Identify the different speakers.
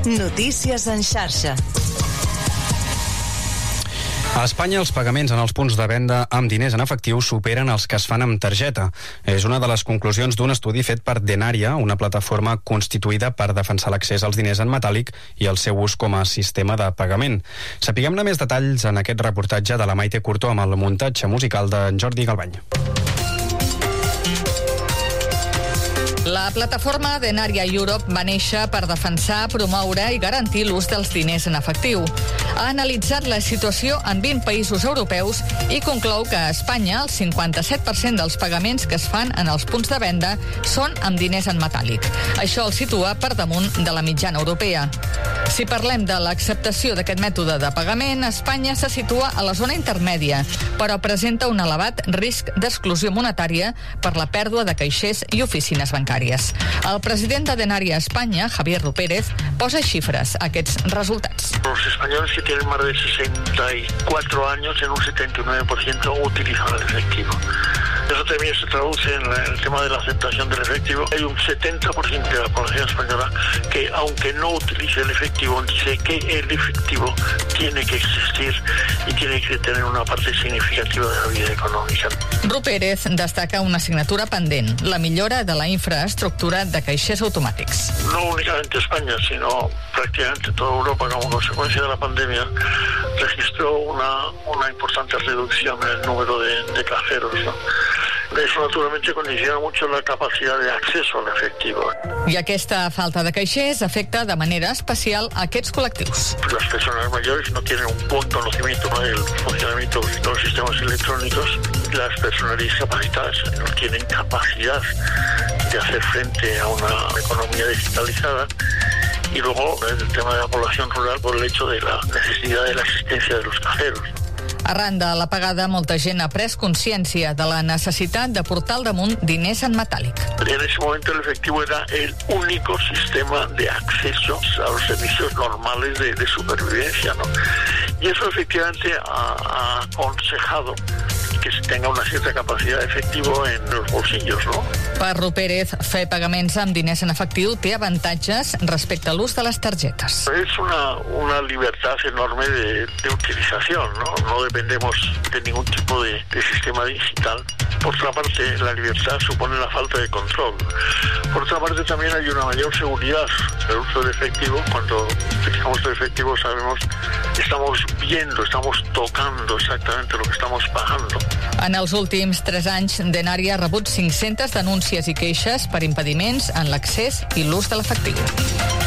Speaker 1: Notícies en xarxa.
Speaker 2: A Espanya, els pagaments en els punts de venda amb diners en efectiu superen els que es fan amb targeta. És una de les conclusions d'un estudi fet per Denaria, una plataforma constituïda per defensar l'accés als diners en metàl·lic i el seu ús com a sistema de pagament. Sapiguem-ne més detalls en aquest reportatge de la Maite Curto amb el muntatge musical de Jordi Galbany.
Speaker 3: La plataforma Denaria Europe va néixer per defensar, promoure i garantir l'ús dels diners en efectiu. Ha analitzat la situació en 20 països europeus i conclou que a Espanya el 57% dels pagaments que es fan en els punts de venda són amb diners en metàl·lic. Això el situa per damunt de la mitjana europea. Si parlem de l'acceptació d'aquest mètode de pagament, Espanya se situa a la zona intermèdia, però presenta un elevat risc d'exclusió monetària per la pèrdua de caixers i oficines bancàries. El president de Denaria a Espanya, Javier Rupérez, posa xifres a aquests resultats.
Speaker 4: Los españoles que tienen más de 64 años en un 79% utilizan el efectivo. Eso también se traduce en el tema de la aceptación del efectivo. Hay un 70% de la población española que, aunque no utilice el efectivo, dice que el efectivo tiene que existir y tiene que tener una parte significativa de la vida económica.
Speaker 3: Rupérez destaca una assignatura pendent, la millora de la infraestructura de caixers automàtics.
Speaker 4: No únicamente España, sino prácticamente toda Europa, como consecuencia de la pandemia, registró una importante reducción en el número de cajeros, ¿no? Eso naturalmente condiciona mucho la capacidad de acceso al efectivo.
Speaker 3: I aquesta falta de caixers afecta de manera especial a aquests col·lectius.
Speaker 4: Las personas mayores no tienen un buen conocimiento del funcionamiento de los sistemas electrónicos. Las personas discapacitadas no tienen capacidad de hacer frente a una economía digitalizada. Y luego el tema de la población rural por el hecho de la necesidad de la existencia de los cajeros.
Speaker 3: Arran de la pagada, molta gent ha pres consciència de la necessitat de portar al damunt diners en metàl·lic.
Speaker 4: En ese momento el efectivo era el único sistema de acceso a los servicios normales de supervivencia, ¿no? Y eso efectivamente ha aconsejado que se tenga una cierta capacidad de efectivo en los bolsillos, ¿no?
Speaker 3: Per Rupérez, fer pagaments amb diners en efectiu té avantatges respecte a l'ús de les targetes.
Speaker 4: Es una libertad enorme de utilización, ¿no? No dependemos de ningún tipo de sistema digital. Por otra parte, la libertad supone la falta de control. Por otra parte, también hay una mayor seguridad del uso del efectivo. Cuando utilizamos el efectivo sabemos que estamos viendo, estamos tocando exactamente lo que estamos pagando.
Speaker 3: En els últims 3 anys, Denaria ha rebut 500 denúncies i queixes per impediments en l'accés i l'ús de l'efectiu.